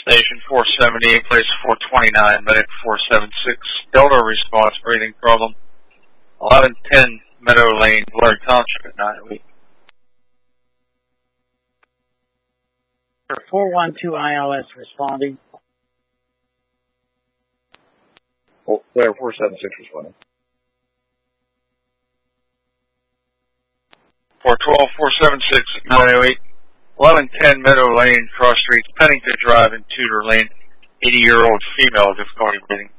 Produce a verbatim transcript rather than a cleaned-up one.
Station four seventy-eight, place four twenty-nine, medic four seventy-six, Delta response, breathing problem. eleven ten Meadow Lane, Blair Township at nine oh eight. four one two I L S responding. Oh, Blair four seventy-six responding. four twelve, four seventy-six at nine oh eight. eleven ten Meadow Lane, Cross Street, Pennington Drive in Tudor Lane. eighty-year-old female, difficulty breathing.